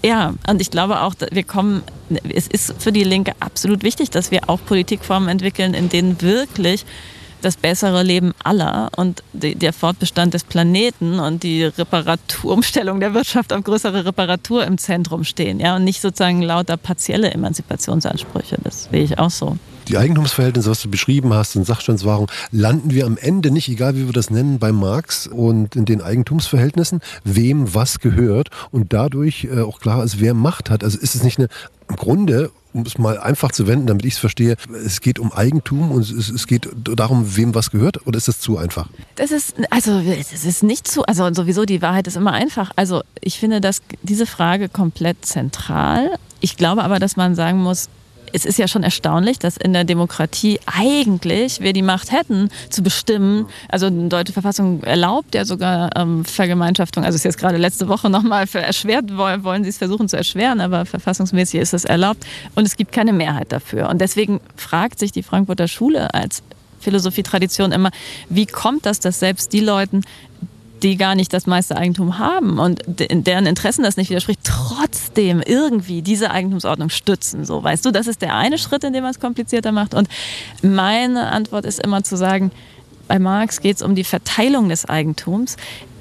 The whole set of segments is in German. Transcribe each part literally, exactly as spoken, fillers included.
Ja, und ich glaube auch, wir kommen, es ist für die Linke absolut wichtig, dass wir auch Politikformen entwickeln, in denen wirklich das bessere Leben aller und die, der Fortbestand des Planeten und die Reparatur, Umstellung der Wirtschaft auf größere Reparatur im Zentrum stehen. Ja, und nicht sozusagen lauter partielle Emanzipationsansprüche. Das sehe ich auch so. Die Eigentumsverhältnisse, was du beschrieben hast, und Sachstandswahrung, landen wir am Ende nicht, egal wie wir das nennen, bei Marx und in den Eigentumsverhältnissen, wem was gehört und dadurch äh, auch klar ist, wer Macht hat. Also ist es nicht eine, im Grunde, um es mal einfach zu wenden, damit ich es verstehe, es geht um Eigentum und es, es geht darum, wem was gehört, oder ist das zu einfach? Das ist, also, das ist nicht zu, also sowieso die Wahrheit ist immer einfach. Also ich finde das, diese Frage komplett zentral. Ich glaube aber, dass man sagen muss, es ist ja schon erstaunlich, dass in der Demokratie eigentlich wir die Macht hätten, zu bestimmen. Also die deutsche Verfassung erlaubt ja sogar ähm, Vergemeinschaftung. Also ist jetzt gerade letzte Woche nochmal erschwert, wollen, wollen sie es versuchen zu erschweren, aber verfassungsmäßig ist es erlaubt. Und es gibt keine Mehrheit dafür. Und deswegen fragt sich die Frankfurter Schule als Philosophietradition immer, wie kommt das, dass selbst die Leuten, die gar nicht das meiste Eigentum haben und deren Interessen das nicht widerspricht, trotzdem irgendwie diese Eigentumsordnung stützen. So, weißt du, das ist der eine Schritt, in dem man es komplizierter macht. Und meine Antwort ist immer zu sagen, bei Marx geht es um die Verteilung des Eigentums.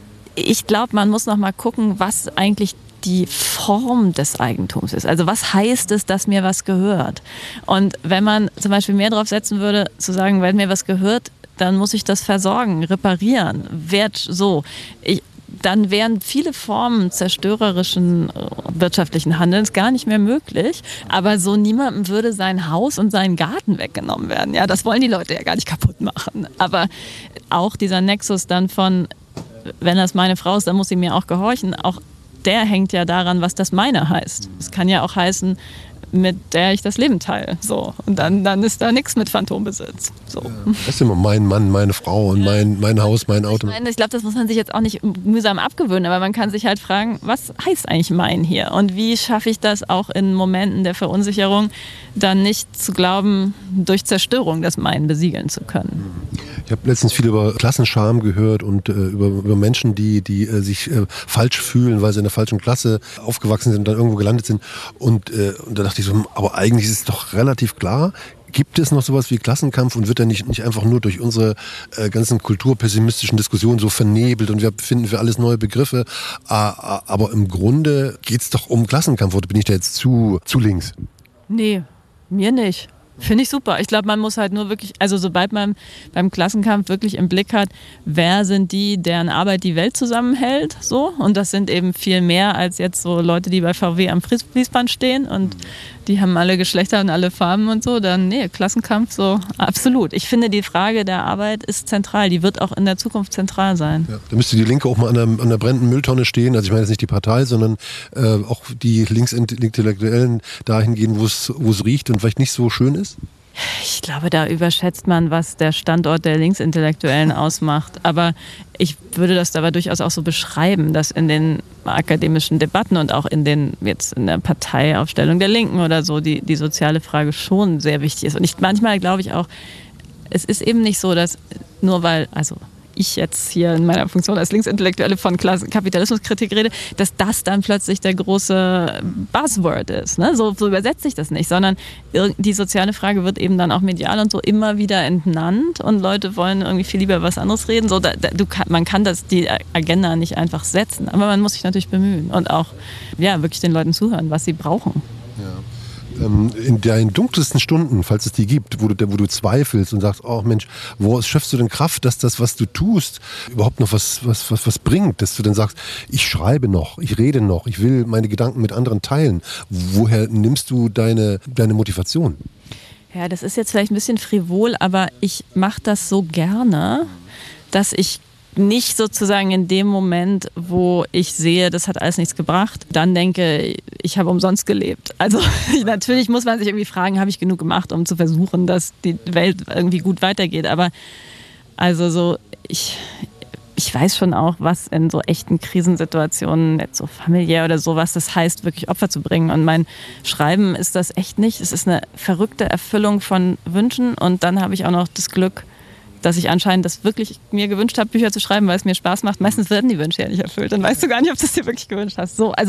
Ich glaube, man muss noch mal gucken, was eigentlich die Form des Eigentums ist. Also was heißt es, dass mir was gehört? Und wenn man zum Beispiel mehr darauf setzen würde, zu sagen, wenn mir was gehört, dann muss ich das versorgen, reparieren, wert so. Ich, dann wären viele Formen zerstörerischen wirtschaftlichen Handelns gar nicht mehr möglich. Aber so niemandem würde sein Haus und sein Garten weggenommen werden. Ja, das wollen die Leute ja gar nicht kaputt machen. Aber auch dieser Nexus dann von, wenn das meine Frau ist, dann muss sie mir auch gehorchen. Auch der hängt ja daran, was das meine heißt. Es kann ja auch heißen, mit der ich das Leben teile. So. Und dann, dann ist da nichts mit Phantombesitz. So. Ja, das ist immer mein Mann, meine Frau und mein, mein Haus, mein Auto. Ich, meine, ich glaube, das muss man sich jetzt auch nicht mühsam abgewöhnen, aber man kann sich halt fragen, was heißt eigentlich mein hier? Und wie schaffe ich das auch in Momenten der Verunsicherung, dann nicht zu glauben, durch Zerstörung das Mein besiegeln zu können? Ich habe letztens viel über Klassenscham gehört und äh, über, über Menschen, die, die äh, sich äh, falsch fühlen, weil sie in der falschen Klasse aufgewachsen sind und dann irgendwo gelandet sind. Und, äh, und da dachte ich so, aber eigentlich ist es doch relativ klar. Gibt es noch sowas wie Klassenkampf und wird er nicht, nicht einfach nur durch unsere äh, ganzen kulturpessimistischen Diskussionen so vernebelt und wir finden für alles neue Begriffe. Äh, aber im Grunde geht es doch um Klassenkampf. Oder bin ich da jetzt zu, zu links? Nee, mir nicht. Finde ich super. Ich glaube, man muss halt nur wirklich, also sobald man beim Klassenkampf wirklich im Blick hat, wer sind die, deren Arbeit die Welt zusammenhält, so. Und das sind eben viel mehr als jetzt so Leute, die bei V W am Fließband stehen und die haben alle Geschlechter und alle Farben und so. Dann, nee, Klassenkampf so, absolut. Ich finde, die Frage der Arbeit ist zentral. Die wird auch in der Zukunft zentral sein. Ja, da müsste die Linke auch mal an der, an der brennenden Mülltonne stehen. Also ich meine jetzt nicht die Partei, sondern äh, auch die Linksintellektuellen dahin gehen, wo es wo es riecht und vielleicht nicht so schön ist. Ich glaube, da überschätzt man, was der Standort der Linksintellektuellen ausmacht. Aber ich würde das aber durchaus auch so beschreiben, dass in den akademischen Debatten und auch in den jetzt in der Parteiaufstellung der Linken oder so die, die soziale Frage schon sehr wichtig ist. Und ich, manchmal glaube ich auch, es ist eben nicht so, dass nur weil, also ich jetzt hier in meiner Funktion als Linksintellektuelle von Kapitalismuskritik rede, dass das dann plötzlich der große Buzzword ist. Ne? So, so übersetze ich das nicht, sondern die soziale Frage wird eben dann auch medial und so immer wieder entnannt und Leute wollen irgendwie viel lieber was anderes reden. So, da, da, du kann, man kann das, die Agenda nicht einfach setzen, aber man muss sich natürlich bemühen und auch ja, wirklich den Leuten zuhören, was sie brauchen. Ja. In deinen dunkelsten Stunden, falls es die gibt, wo du, wo du zweifelst und sagst, oh Mensch, wo schöpfst du denn Kraft, dass das, was du tust, überhaupt noch was, was, was, was bringt, dass du dann sagst, ich schreibe noch, ich rede noch, ich will meine Gedanken mit anderen teilen. Woher nimmst du deine, deine Motivation? Ja, das ist jetzt vielleicht ein bisschen frivol, aber ich mache das so gerne, dass ich nicht sozusagen in dem Moment, wo ich sehe, das hat alles nichts gebracht, dann denke, ich habe umsonst gelebt. Also natürlich muss man sich irgendwie fragen, habe ich genug gemacht, um zu versuchen, dass die Welt irgendwie gut weitergeht. Aber also so, ich, ich weiß schon auch, was in so echten Krisensituationen, jetzt so familiär oder sowas, das heißt, wirklich Opfer zu bringen. Und mein Schreiben ist das echt nicht. Es ist eine verrückte Erfüllung von Wünschen. Und dann habe ich auch noch das Glück, dass ich anscheinend das wirklich mir gewünscht habe, Bücher zu schreiben, weil es mir Spaß macht. Meistens werden die Wünsche ja nicht erfüllt. Dann weißt du gar nicht, ob du es dir wirklich gewünscht hast. So, also